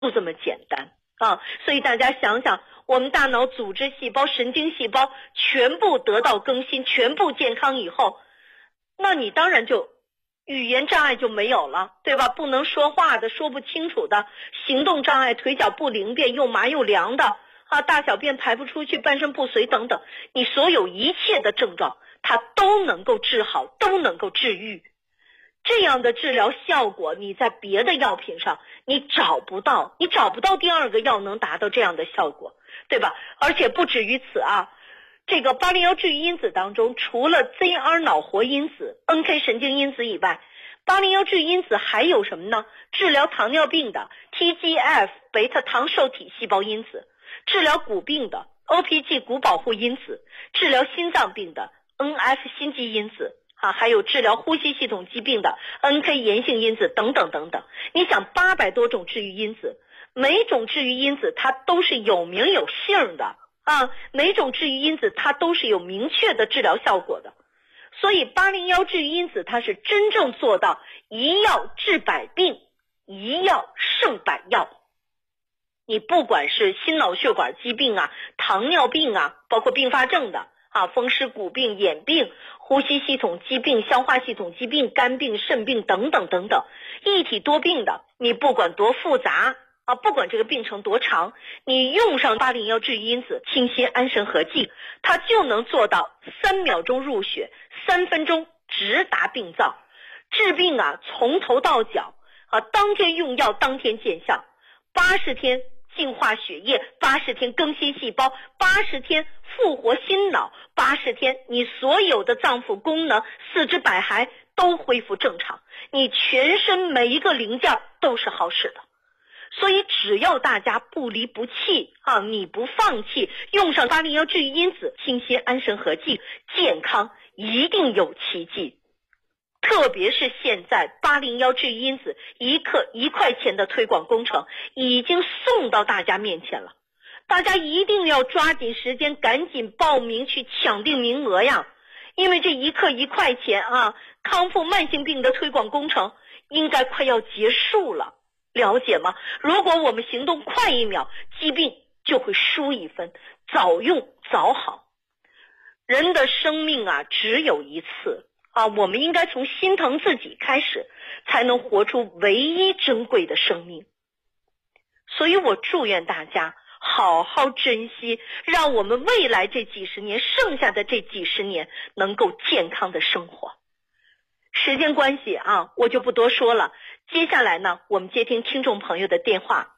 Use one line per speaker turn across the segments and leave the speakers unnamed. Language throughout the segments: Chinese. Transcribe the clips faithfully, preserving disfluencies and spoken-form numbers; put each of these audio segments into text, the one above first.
不这么简单啊！所以大家想想，我们大脑组织细胞、神经细胞全部得到更新，全部健康以后，那你当然就语言障碍就没有了，对吧？不能说话的，说不清楚的，行动障碍，腿脚不灵便，又麻又凉的啊，大小便排不出去，半身不遂等等，你所有一切的症状它都能够治好，都能够治愈。这样的治疗效果你在别的药品上你找不到，你找不到第二个药能达到这样的效果，对吧？而且不止于此啊，这个八零一治愈因子当中，除了 Z R 脑活因子、N K 神经因子以外，八零一治愈因子还有什么呢？治疗糖尿病的 T G F 贝塔糖受体细胞因子，治疗骨病的 O P G 骨保护因子，治疗心脏病的 N F 心肌因子啊，还有治疗呼吸系统疾病的 N K 炎性因子等等等等。你想八百多种治愈因子，每种治愈因子它都是有名有姓的啊，每种治愈因子它都是有明确的治疗效果的。所以八零一治愈因子它是真正做到一药治百病，一药胜百药。你不管是心脑血管疾病啊、糖尿病啊，包括并发症的啊，风湿骨病、眼病、呼吸系统疾病、消化系统疾病、肝病、肾病等等等等，一体多病的，你不管多复杂啊，不管这个病程多长，你用上八零一治愈因子清心安神和气，它就能做到三秒钟入血，三分钟直达病灶，治病啊从头到脚啊，当天用药当天见效，八十天净化血液，八十天更新细胞，八十天复活心脑，八十天你所有的脏腑功能、四肢百骸都恢复正常，你全身每一个零件都是好使的。所以只要大家不离不弃啊，你不放弃，用上八零一治愈因子，清心安神和气，健康一定有奇迹。特别是现在八零一治愈因子一克一块钱的推广工程已经送到大家面前了，大家一定要抓紧时间赶紧报名去抢定名额呀！因为这一克一块钱啊，康复慢性病的推广工程应该快要结束了，了解吗？如果我们行动快一秒，疾病就会输一分，早用早好。人的生命啊只有一次啊，我们应该从心疼自己开始，才能活出唯一珍贵的生命。所以我祝愿大家好好珍惜，让我们未来这几十年，剩下的这几十年能够健康的生活。时间关系啊，我就不多说了。接下来呢，我们接听听众朋友的电话。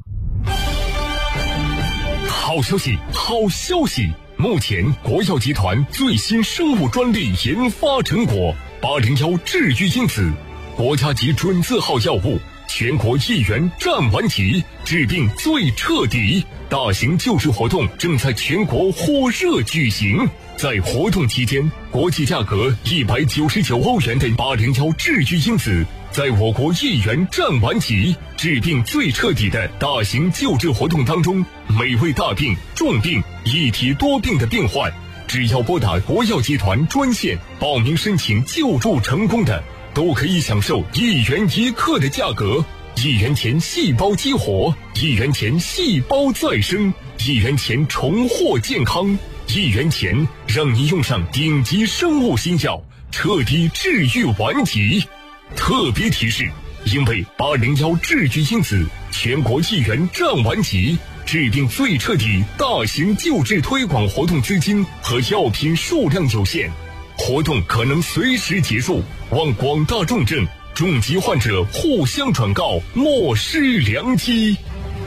好消息，好消息！目前国药集团最新生物专利研发成果八零一治愈因子，国家级准字号药物，全国一元占完齐，治病最彻底。大型救治活动正在全国火热举行，在活动期间，国际价格一百九十九欧元的八零一治愈因子，在我国一元占完齐，治病最彻底的大型救治活动当中，每位大病、重病、一体多病的病患，只要拨打国药集团专线报名申请救助成功的，都可以享受一元一克的价格。一元钱细胞激活，一元钱细胞再生，一元钱重获健康，一元钱让你用上顶级生物新药，彻底治愈顽疾。特别提示，因为八零一治愈因子全国一元占完齐，治病最彻底大型救治推广活动资金和药品数量有限，活动可能随时结束，望广大重症重疾患者互相转告，莫失良机。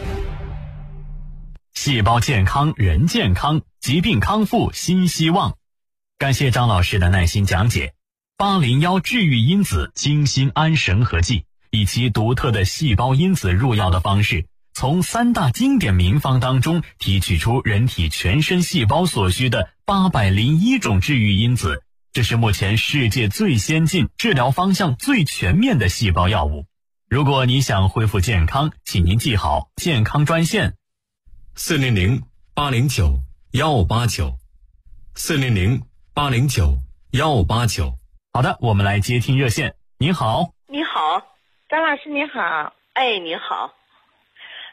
细胞健康人健康，疾病康复新希望。感谢张老师的耐心讲解。八零一治愈因子清心安神和剂，以其独特的细胞因子入药的方式，从三大经典名方当中提取出人体全身细胞所需的八百零一种治愈因子，这是目前世界最先进、治疗方向最全面的细胞药物。如果你想恢复健康，请您记好健康专线
四零零八零九幺八九，四零零八零九幺八九。
好的，我们来接听热线。您好。
你好。
张老师你好。
哎，你好。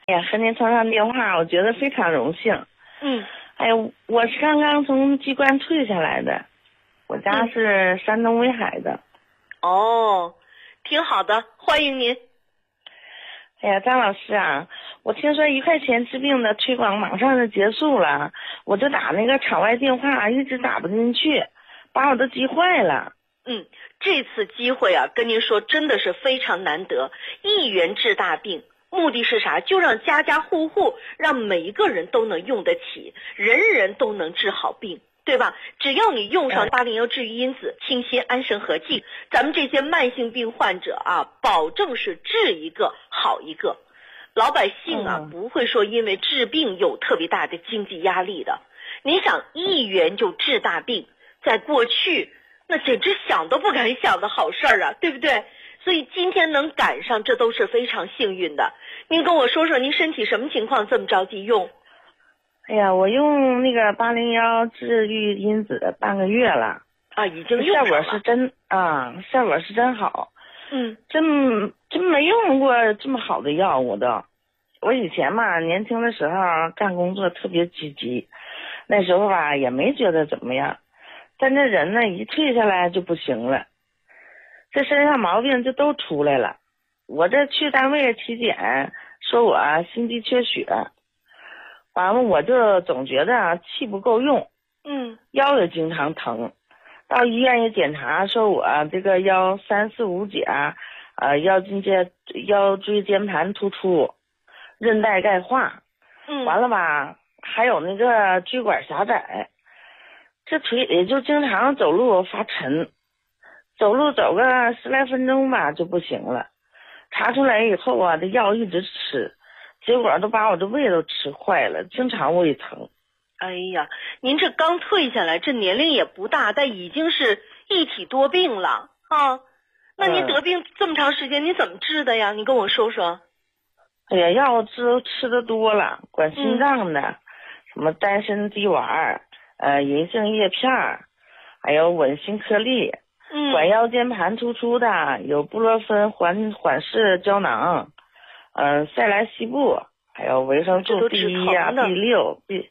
哎呀，和您通上电话，我觉得非常荣幸。
嗯。
哎呀，我是刚刚从机关退下来的，我家是山东威海的。
嗯、哦，挺好的，欢迎您。
哎呀，张老师啊，我听说一块钱治病的推广马上就结束了，我就打那个场外电话，一直打不进去，把我都急坏了。
嗯，这次机会啊，跟您说真的是非常难得，一元治大病。目的是啥？就让家家户户，让每一个人都能用得起，人人都能治好病，对吧？只要你用上八零幺治愈因子、清心安神和剂，咱们这些慢性病患者啊，保证是治一个好一个。老百姓啊，
嗯、
不会说因为治病有特别大的经济压力的。你想一元就治大病，在过去那简直想都不敢想的好事儿啊，对不对？所以今天能赶上，这都是非常幸运的。您跟我说说，您身体什么情况这么着急用？
哎呀，我用那个八零幺治愈因子半个月了
啊，已经用上了。
效果是真啊，效果是真好。
嗯，
真真没用过这么好的药物的。我以前嘛，年轻的时候干工作特别积极，那时候吧也没觉得怎么样，但这人呢一退下来就不行了。这身上毛病就都出来了，我这去单位体检，说我心肌缺血，完了我就总觉得气不够用，
嗯，
腰也经常疼，到医院一检查，说我这个腰三四五甲，呃，腰筋间腰椎间盘突出，韧带钙化，
嗯，
完了吧，还有那个椎管狭窄，这腿里就经常走路发沉。走路走个十来分钟吧就不行了，查出来以后啊，这药一直吃，结果都把我这胃都吃坏了，经常胃疼。
哎呀，您这刚退下来，这年龄也不大，但已经是一体多病了啊。那您得病这么长时间，你怎么治的呀？你跟我说说。
哎呀，药吃吃的多了，管心脏的，嗯、什么丹参滴丸，呃，银杏叶片，还有稳心颗粒。
嗯，
管腰间盘突出的有布洛芬缓缓释胶囊，嗯、呃，塞来西布，还有维生素 D 一啊、B 六、B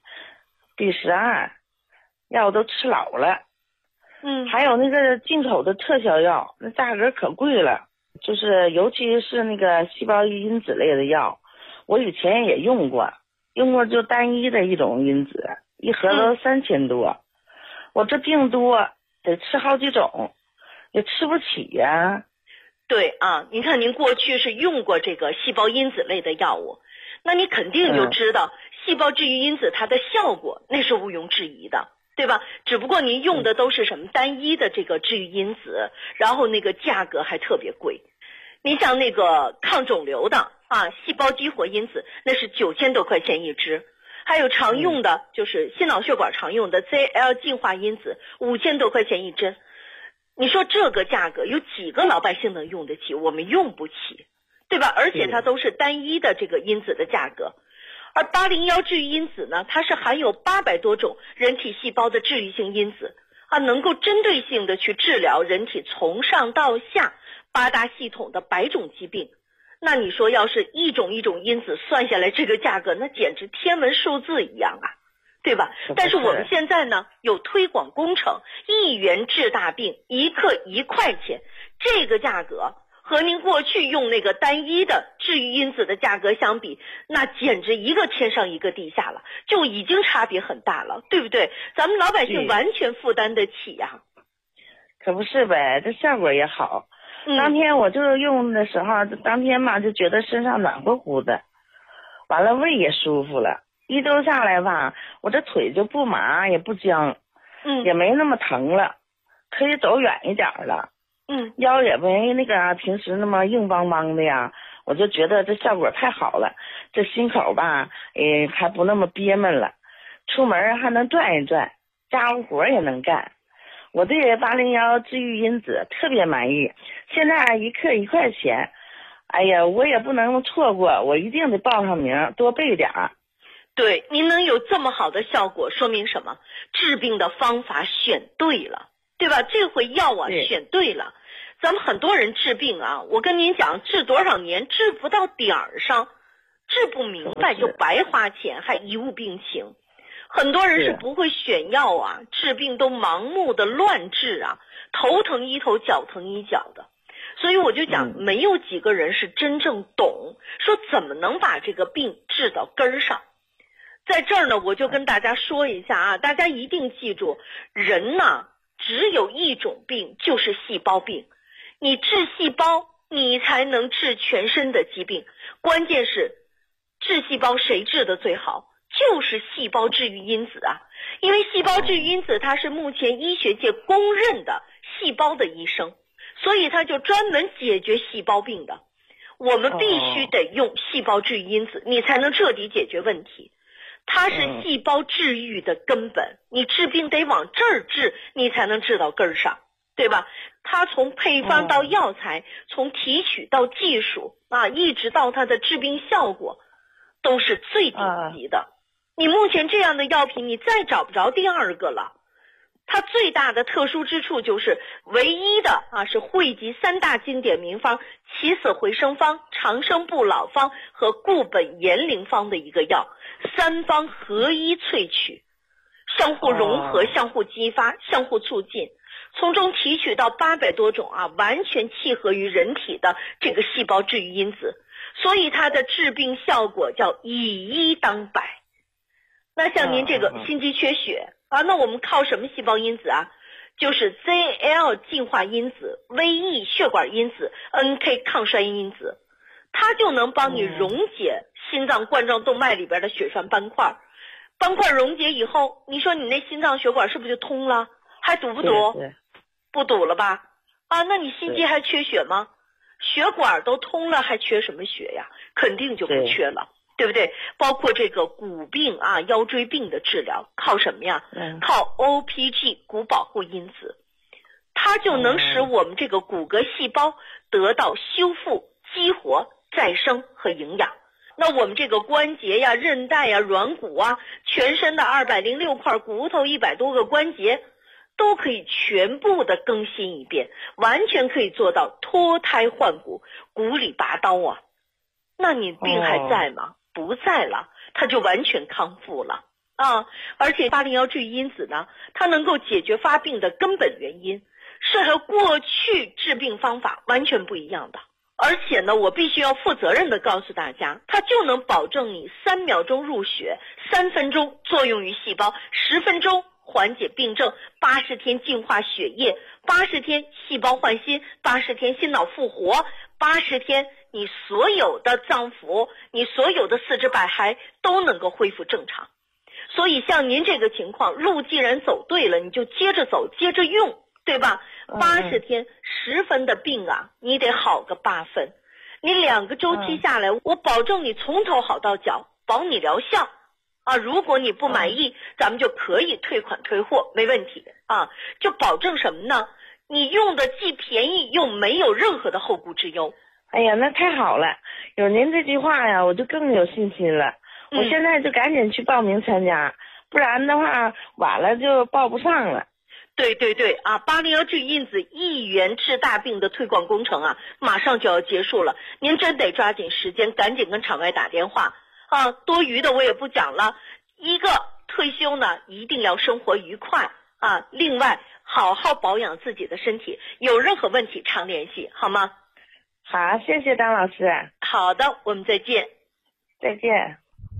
B 十二，药都吃老了。
嗯，
还有那个进口的特效药，那价格可贵了，就是尤其是那个细胞因子类的药，我以前也用过，用过就单一的一种因子，一盒都三千多，嗯、我这病多，得吃好几种。也吃不起呀、啊。
对啊，您看您过去是用过这个细胞因子类的药物，那你肯定就知道、嗯、细胞治愈因子它的效果那是毋庸置疑的，对吧？只不过您用的都是什么单一的这个治愈因子，然后那个价格还特别贵。你像那个抗肿瘤的啊，细胞激活因子那是九千多块钱一支，还有常用的、嗯、就是心脑血管常用的 Z L 净化因子五千多块钱一针。你说这个价格有几个老百姓能用得起？我们用不起，对吧？而且它都是单一的这个因子的价格。而八零幺治愈因子呢，它是含有八百多种人体细胞的治愈性因子啊，能够针对性的去治疗人体从上到下八大系统的百种疾病。那你说要是一种一种因子算下来，这个价格那简直天文数字一样啊，对吧？但是我们现在呢有推广工程，一元治大病，一克一块钱，这个价格和您过去用那个单一的治愈因子的价格相比，那简直一个天上一个地下了，就已经差别很大了，对不对？咱们老百姓完全负担得起呀、啊。
可不是呗，这效果也好。
嗯、
当天我就用的时候，当天嘛就觉得身上暖乎乎的，完了胃也舒服了。一周下来吧，我这腿就不麻也不僵，
嗯，
也没那么疼了，可以走远一点了，
嗯，
腰也没那个平时那么硬邦邦的呀，我就觉得这效果太好了，这心口吧，诶还不那么憋闷了，出门还能转一转，家务活也能干。我对八零幺治愈因子特别满意，现在一克一块钱，哎呀，我也不能错过，我一定得报上名，多备点儿。
对，您能有这么好的效果，说明什么？治病的方法选对了，对吧？这回药啊选对了。咱们很多人治病啊，我跟您讲，治多少年治不到点儿上， 治不明白就白花钱，还贻误病情。很多人是不会选药啊，治病都盲目的乱治啊，头疼医头，脚疼医脚的。所以我就讲，没有几个人是真正懂，说怎么能把这个病治到根儿上。在这儿呢，我就跟大家说一下啊，大家一定记住，人呢只有一种病，就是细胞病。你治细胞，你才能治全身的疾病。关键是治细胞谁治的最好？就是细胞治愈因子啊，因为细胞治愈因子它是目前医学界公认的细胞的医生，所以它就专门解决细胞病的。我们必须得用细胞治愈因子，你才能彻底解决问题。它是细胞治愈的根本，你治病得往这儿治，你才能治到根儿上，对吧？它从配方到药材，从提取到技术啊，一直到它的治病效果，都是最顶级的。你目前这样的药品，你再找不着第二个了。它最大的特殊之处就是唯一的啊，是汇集三大经典名方起死回生方、长生不老方和固本延龄方的一个药，三方合一萃取，相互融合、相互激发、相互促进，从中提取到八百多种啊，完全契合于人体的这个细胞治愈因子，所以它的治病效果叫以一当百。那像您这个心肌缺血啊，那我们靠什么细胞因子啊？就是 Z L 净化因子、V E 血管因子、N K 抗衰因子，它就能帮你溶解心脏冠状动脉里边的血栓斑块。斑块溶解以后，你说你那心脏血管是不是就通了？还堵不堵？不堵了吧？啊，那你心肌还缺血吗？血管都通了，还缺什么血呀？肯定就不缺了。对不对？包括这个骨病啊、腰椎病的治疗，靠什么呀？嗯、靠 O P G 骨保护因子，它就能使我们这个骨骼细胞得到修复、激活、再生和营养。那我们这个关节呀、韧带呀、软骨啊，全身的二百零六块骨头、一百多个关节，都可以全部的更新一遍，完全可以做到脱胎换骨、骨里拔刀啊。那你病还在吗？哦，不在了，它就完全康复了啊！而且八零幺治愈因子呢，它能够解决发病的根本原因，是和过去治病方法完全不一样的。而且呢，我必须要负责任的告诉大家，它就能保证你三秒钟入血，三分钟作用于细胞，十分钟缓解病症，八十天净化血液，八十天细胞换新，八十天心脑复活，八十天你所有的脏腑，你所有的四肢百骸都能够恢复正常。所以像您这个情况，路既然走对了，你就接着走，接着用，对吧？八十天十分的病啊，你得好个八分。你两个周期下来，我保证你从头好到脚，保你疗效啊。如果你不满意，咱们就可以退款退货，没问题啊。就保证什么呢？你用的既便宜又没有任何的后顾之忧。
哎呀，那太好了！有您这句话呀，我就更有信心了。嗯、我现在就赶紧去报名参加，不然的话晚了就报不上了。
对对对啊，八零幺治愈因子一元治大病的推广工程啊，马上就要结束了，您真得抓紧时间，赶紧跟场外打电话啊！多余的我也不讲了。一个退休呢，一定要生活愉快啊！另外，好好保养自己的身体，有任何问题常联系，好吗？
好，谢谢张老师。
好的，我们再见。
再见。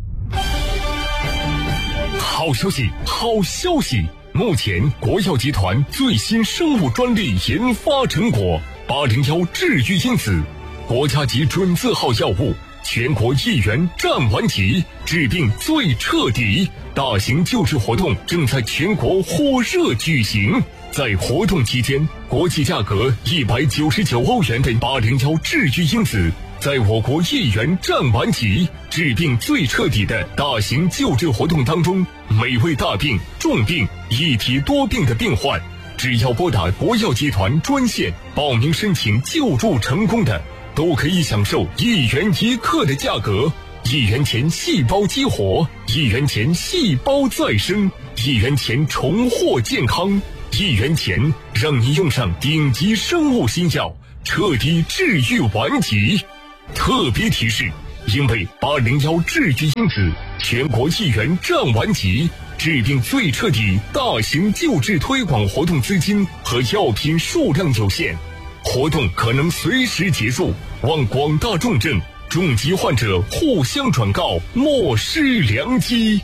好消息，好消息！目前国药集团最新生物专利研发成果八零幺治愈因子，国家级准字号药物，全国一元占完齐，治病最彻底。大型救治活动正在全国火热举行。在活动期间，国际价格一百九十九欧元的八零幺治愈因子，在我国一元占完齐，治病最彻底的大型救治活动当中，每位大病、重病、一体多病的病患，只要拨打国药集团专线报名申请救助成功的，都可以享受一元一克的价格。一元钱细胞激活，一元钱细胞再生，一元钱重获健康。一元钱让你用上顶级生物新药，彻底治愈顽疾。特别提示： 因为八零幺治愈因子全国议员战完集，治病最彻底大型救治推广活动资金和药品数量有限，活动可能随时结束，望广大重症、重疾患者互相转告，莫失良机。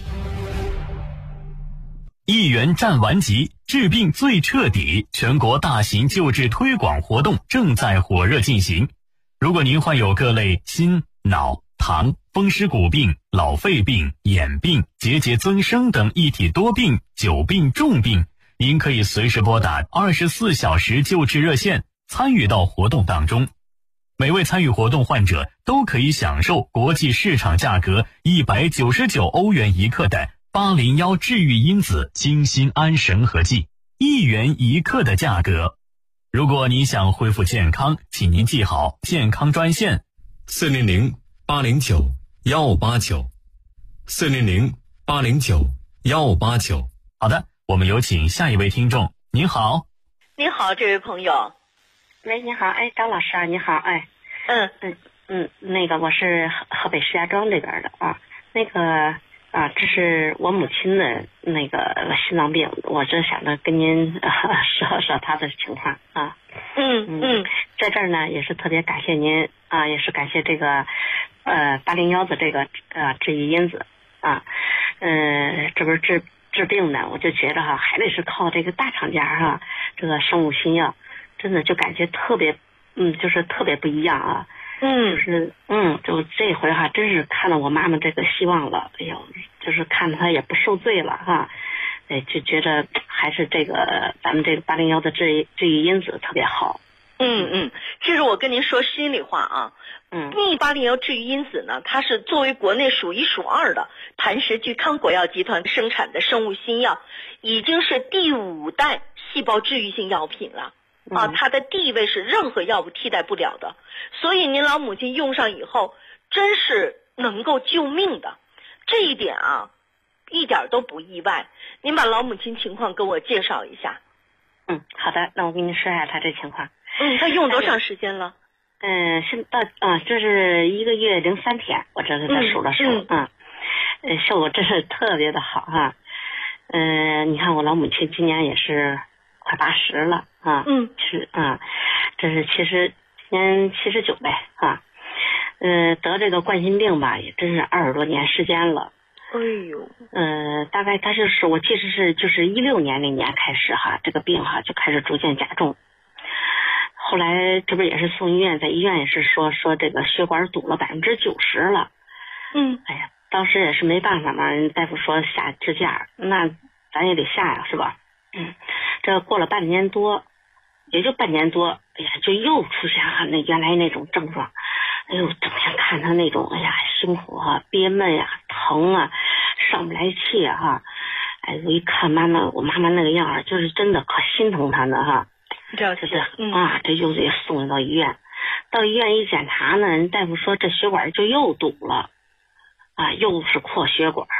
议员战完集，治病最彻底，全国大型救治推广活动正在火热进行。如果您患有各类心、脑、糖、风湿骨病、老肺病、眼病、结节增生等一体多病、久病重病，您可以随时拨打二十四小时救治热线，参与到活动当中。每位参与活动患者都可以享受国际市场价格一百九十九欧元一克的八零幺治愈因子精心安神和剂，一元一克的价格。如果你想恢复健康，请您记好健康专线
四零零八零九幺八九，四零零八零九幺八九。
好的，我们有请下一位听众。您好。
您好，这位朋友。
喂，你好，哎，张老师啊，你好，哎，
嗯
嗯嗯，那个我是河河北石家庄这边的啊，那个啊，这是我母亲的那个心脏病，我这想着跟您、呃、说说她的情况啊。
嗯嗯，
在这儿呢也是特别感谢您啊，也是感谢这个呃八零幺的这个呃治愈因子啊，呃，这不是治治病呢，我就觉得哈，还得是靠这个大厂家哈，这个生物新药。真的就感觉特别，嗯，就是特别不一样啊，
嗯，
就是嗯，就这回哈，真是看到我妈妈这个希望了，哎呦，就是看她也不受罪了哈，哎，就觉得还是这个咱们这个八零幺的治治愈因子特别好。
嗯嗯，其实我跟您说心里话啊，
嗯，
逆八零幺治愈因子呢，它是作为国内数一数二的磐石聚康国药集团生产的生物新药，已经是第五代细胞治愈性药品了。啊，它的地位是任何药物替代不了的，所以您老母亲用上以后，真是能够救命的，这一点啊，一点都不意外。您把老母亲情况给我介绍一下。
嗯，好的，那我跟您说一下她这情况。
嗯，她用多长时间了？
嗯，现到啊，这是一个月零三天，我这给她数了数，嗯，嗯嗯效果真是特别的好哈。嗯、呃，你看我老母亲今年也是快八十了啊，
嗯，
是啊，这是其实今年七十九呗啊，呃，得这个冠心病吧，也真是二十多年时间了。
哎呦，
呃，大概他就是我记得是就是一六年那年开始哈，这个病哈就开始逐渐加重。后来这不也是送医院，在医院也是说说这个血管堵了百分之九十了。
嗯，
哎呀，当时也是没办法嘛，人大夫说下支架，那咱也得下呀，是吧？嗯，这过了半年多，也就半年多，哎呀，就又出现哈那原来那种症状，哎呦，整天看他那种，哎呀，胸口啊憋闷呀、疼啊，上不来气啊哈，哎，我一看妈妈，我妈妈那个样儿，就是真的可心疼她呢哈，
这
这这、嗯、啊，这又得送到医院，到医院一检查呢，人大夫说这血管就又堵了，啊，又是扩血管，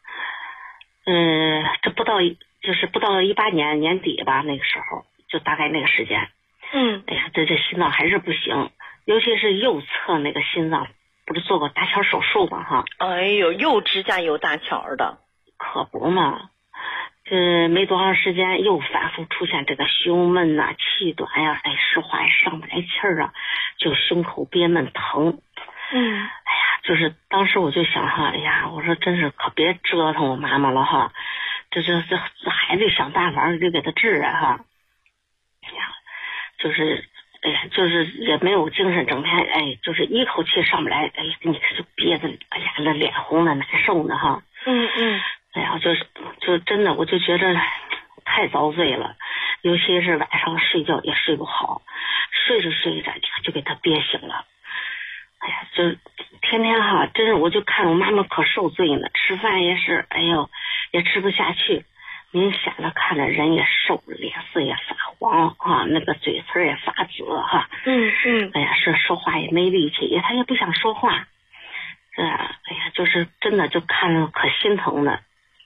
嗯、呃，这不到就是不到一八年年底吧，那个时候就大概那个时间，
嗯，
哎呀，这这心脏还是不行，尤其是右侧那个心脏，不是做过搭桥手术嘛哈？
哎呦，又支架又搭桥的，
可不嘛，这没多长时间又反复出现这个胸闷呐、啊、气短呀、啊，哎，说话也上不来气儿啊，就胸口憋闷疼。
嗯，
哎呀，就是当时我就想哈，哎呀，我说真是可别折腾我妈妈了哈，这这这这还得想办法得给她治啊哈。哎呀，就是哎呀，就是也没有精神，整天哎，就是一口气上不来，哎呀，你看就憋得，哎呀，那脸红的难受呢哈。
嗯嗯，
哎呀，就是就真的，我就觉得太遭罪了，尤其是晚上睡觉也睡不好，睡着睡着就给他憋醒了。哎呀，就天天哈，真是我就看我妈妈可受罪呢，吃饭也是，哎呦，也吃不下去。明显的看着人也瘦，脸色也发黄啊，那个嘴唇也发紫哈。
嗯嗯，
哎呀，说说话也没力气，也他也不想说话。这、啊、哎呀，就是真的就看着可心疼的。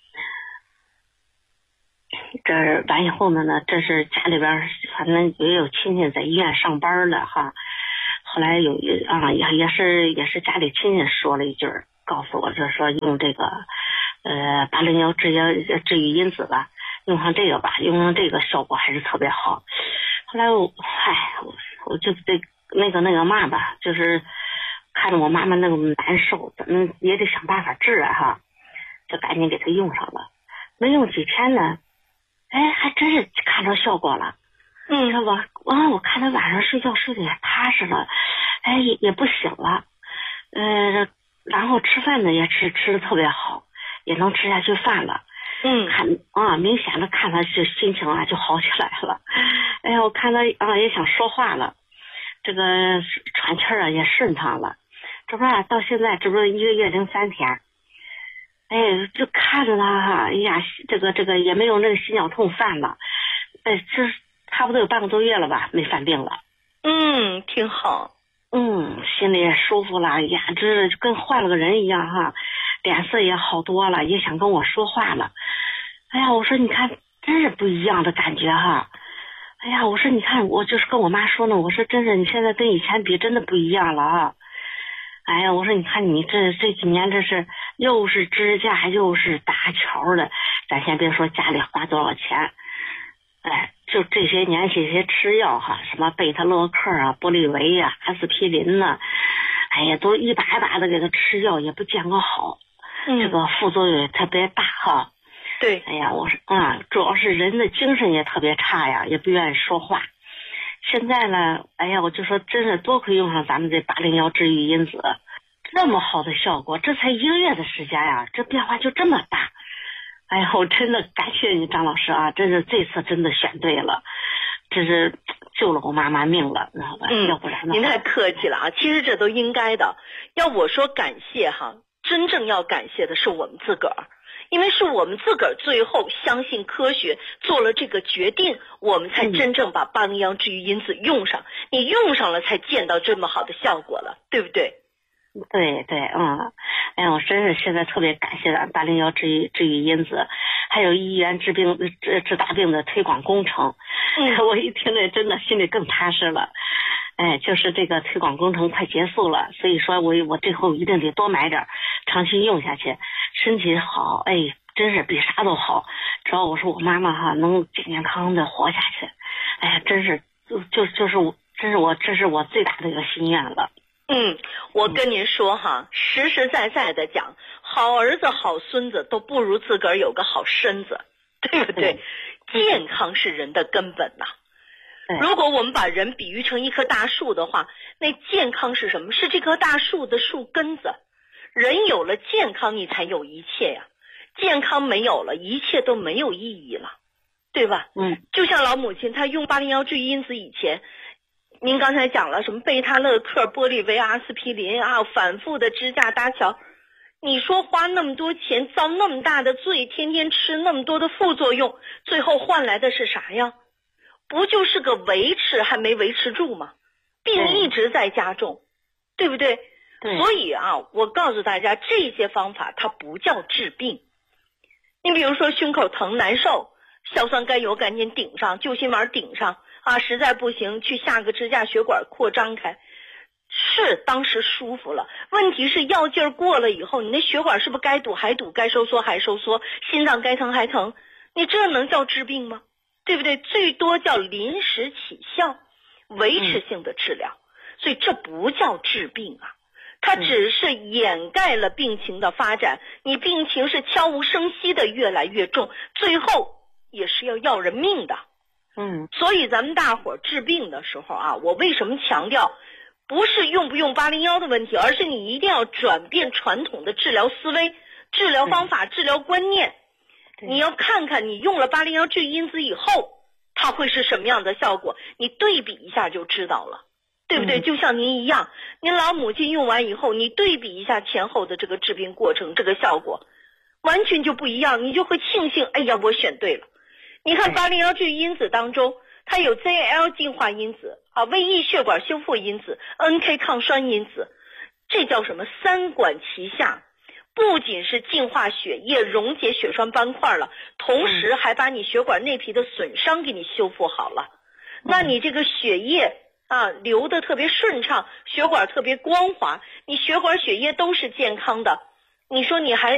这完以后呢呢，这是家里边反正也有亲戚在医院上班了哈。 后来有一啊也也是也是家里亲戚说了一句，告诉我就是说用这个呃八零幺治疗治愈因子吧，用上这个吧，用上这个效果还是特别好。后来我嗨我我就这那个那个嘛吧，就是看着我妈妈那么难受，咱们也得想办法治啊哈，就赶紧给她用上了。没用几天呢，哎还真是看到效果了。嗯，知道吧？完了，我看他晚上睡觉睡得也踏实了，哎，也也不醒了，呃，然后吃饭呢也吃吃的特别好，也能吃下去饭了。嗯，看啊，明显的看他这心情啊就好起来了。哎呀，我看他啊也想说话了，这个喘气儿啊也顺畅了。这不是到现在这不是一个月零三天，哎，就看着他哈，哎呀，这个这个也没有那个心绞痛犯了，哎，这。差不多有半个多月了吧，没犯病了。
嗯，挺好。
嗯，心里也舒服了，呀，这跟换了个人一样哈，脸色也好多了，也想跟我说话了。哎呀，我说你看，真是不一样的感觉哈。哎呀，我说你看，我就是跟我妈说呢，我说真是你现在跟以前比，真的不一样了啊。哎呀，我说你看你这这几年这是又是支架又是搭桥的，咱先别说家里花多少钱。哎，就这些年这些吃药哈，什么贝塔洛克啊、玻利维呀、阿司匹林呐、啊，哎呀，都一把一把的给他吃药，也不见个好，嗯、这个副作用也特别大哈。
对，
哎呀，我说啊、嗯，主要是人的精神也特别差呀，也不愿意说话。现在呢，哎呀，我就说真是多亏用上咱们这八零幺治愈因子，这么好的效果，这才一个月的时间呀，这变化就这么大。哎呀，我真的感谢你张老师啊，真是这次真的选对了，这是救了我妈妈命了，知道吧？嗯，要不然
您太客气了啊，其实这都应该的。要我说感谢哈，真正要感谢的是我们自个儿，因为是我们自个儿最后相信科学，做了这个决定，我们才真正把八零幺治愈因子用上。你用上了，才见到这么好的效果了，对不对？
对对，嗯，哎呀，我真是现在特别感谢咱八零幺治愈治愈因子，还有医院治病治治大病的推广工程。嗯，我一听这真的心里更踏实了。哎，就是这个推广工程快结束了，所以说我我最后一定得多买点，长期用下去，身体好，哎，真是比啥都好。只要我说我妈妈哈能健健康康的活下去，哎呀，真是就就就是我，这是我这是我最大的一个心愿了。
嗯，我跟您说哈，实实在在的讲，好儿子好孙子都不如自个儿有个好身子，对不对？健康是人的根本呐。如果我们把人比喻成一棵大树的话，那健康是什么？是这棵大树的树根子。人有了健康，你才有一切呀。健康没有了，一切都没有意义了，对吧？嗯。就像老母亲，她用八零幺治愈因子以前。您刚才讲了什么贝塔勒克、玻利维、阿司匹林啊，反复的支架搭桥，你说花那么多钱遭那么大的罪，天天吃那么多的副作用，最后换来的是啥呀？不就是个维持还没维持住吗？病一直在加重，对不对？对。所以啊，我告诉大家，这些方法它不叫治病。你比如说胸口疼难受，硝酸甘油赶紧顶上，救心丸顶上。啊，实在不行去下个支架血管扩张开，是当时舒服了。问题是药劲儿过了以后，你那血管是不是该堵还堵，该收缩还收缩，心脏该疼还疼？你这能叫治病吗？对不对？最多叫临时起效，维持性的治疗。嗯、所以这不叫治病啊，它只是掩盖了病情的发展。你病情是悄无声息的越来越重，最后也是要要人命的。嗯，所以咱们大伙儿治病的时候啊，我为什么强调不是用不用八零幺的问题，而是你一定要转变传统的治疗思维、治疗方法、治疗观念。你要看看你用了八零幺治愈因子以后，它会是什么样的效果，你对比一下就知道了，对不对？嗯、就像您一样，您老母亲用完以后，你对比一下前后的这个治病过程，这个效果完全就不一样，你就会庆幸，哎呀，我选对了。你看八零幺治愈因子当中，它有 Z L 净化因子啊、胃液血管修复因子、N K 抗栓因子，这叫什么？三管齐下，不仅是净化血液、溶解血栓斑块了，同时还把你血管内皮的损伤给你修复好了。那你这个血液啊，流的特别顺畅，血管特别光滑，你血管血液都是健康的，你说你还